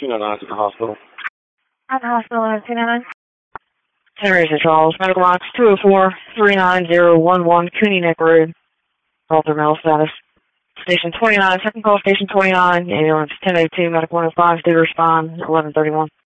299 to the hospital. At the hospital at 299. Henry St. Charles, medical box 204-39011, Cooney Neck Road. Call through mental status. Station 29, second call, station 29, ambulance 1002, medical 105, due to respond 1131.